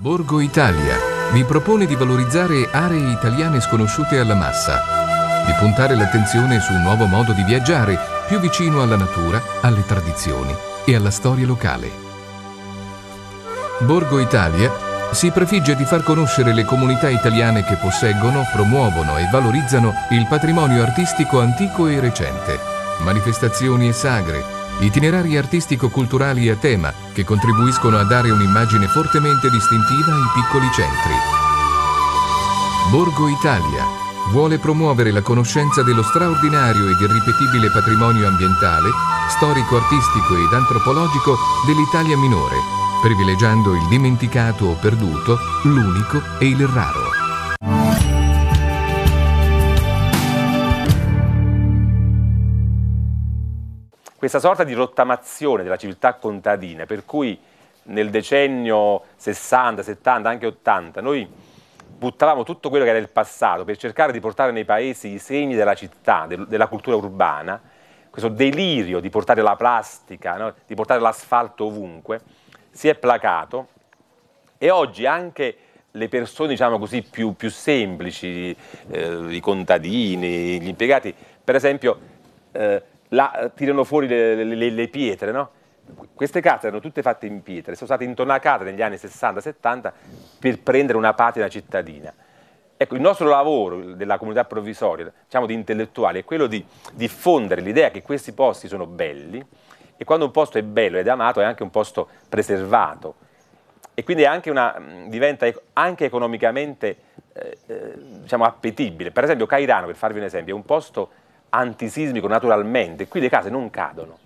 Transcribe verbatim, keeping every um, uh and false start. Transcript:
Borgo Italia vi propone di valorizzare aree italiane sconosciute alla massa, di puntare l'attenzione su un nuovo modo di viaggiare più vicino alla natura, alle tradizioni e alla storia locale. Borgo Italia si prefigge di far conoscere le comunità italiane che posseggono, promuovono e valorizzano il patrimonio artistico antico e recente, manifestazioni e sagre, itinerari artistico-culturali a tema che contribuiscono a dare un'immagine fortemente distintiva ai piccoli centri. Borgo Italia vuole promuovere la conoscenza dello straordinario ed irripetibile patrimonio ambientale, storico-artistico ed antropologico dell'Italia minore, privilegiando il dimenticato o perduto, l'unico e il raro. Questa sorta di rottamazione della civiltà contadina, per cui nel decennio sessanta, settanta, anche ottanta, noi buttavamo tutto quello che era il passato per cercare di portare nei paesi i segni della città, del, della cultura urbana, questo delirio di portare la plastica, no? Di portare l'asfalto ovunque, si è placato e oggi anche le persone, diciamo così, più, più semplici, eh, i contadini, gli impiegati, per esempio, eh, la, tirano fuori le, le, le pietre, no? Queste case erano tutte fatte in pietre, sono state intonacate negli anni sessanta settanta per prendere una patina cittadina. Ecco, il nostro lavoro della comunità provvisoria, diciamo di intellettuali, è quello di diffondere l'idea che questi posti sono belli e quando un posto è bello ed è amato è anche un posto preservato e quindi è anche una, diventa anche economicamente eh, eh, diciamo appetibile. Per esempio Cairano, per farvi un esempio, è un posto antisismico naturalmente, qui le case non cadono.